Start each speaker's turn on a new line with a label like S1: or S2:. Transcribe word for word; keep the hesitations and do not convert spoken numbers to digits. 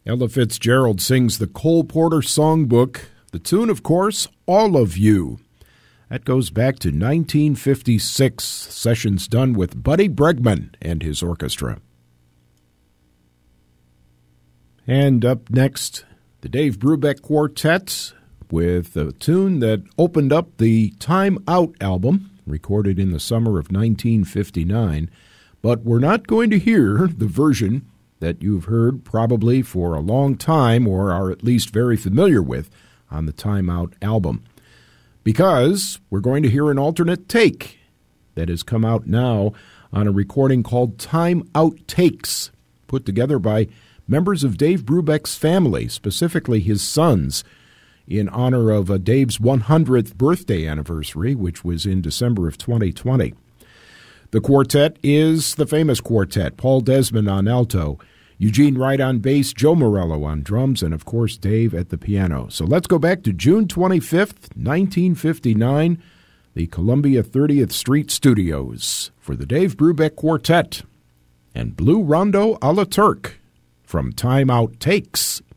S1: Ella Fitzgerald sings the Cole Porter Songbook. The tune, of course, All of You. That goes back to nineteen fifty-six, sessions done with Buddy Bregman and his orchestra. And up next, the Dave Brubeck Quartet with a tune that opened up the Time Out album, recorded in the summer of nineteen fifty-nine. But we're not going to hear the version that you've heard probably for a long time or are at least very familiar with on the Time Out album, because we're going to hear an alternate take that has come out now on a recording called Time Out Takes, put together by members of Dave Brubeck's family, specifically his sons, in honor of uh, Dave's one hundredth birthday anniversary, which was in December of twenty twenty. The quartet is the famous quartet: Paul Desmond on alto, Eugene Wright on bass, Joe Morello on drums, and of course Dave at the piano. So let's go back to June twenty-fifth, nineteen fifty-nine, the Columbia thirtieth Street Studios, for the Dave Brubeck Quartet and Blue Rondo a la Turk from Time Out Takes.